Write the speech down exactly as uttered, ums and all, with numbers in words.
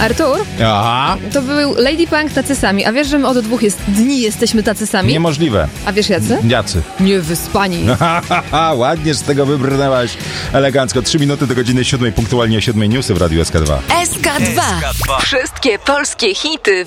Artur, Aha, to był Lady Punk tacy sami. A wiesz, że my od dwóch jest, dni jesteśmy tacy sami? niemożliwe. A wiesz jacy? Jacy? Niewyspani. Ha, ha, ha, ładnie z tego wybrnęłaś elegancko. Trzy minuty do godziny siódmej, punktualnie o siódmej newsy w Radiu S K dwa. S K dwa. Wszystkie polskie hity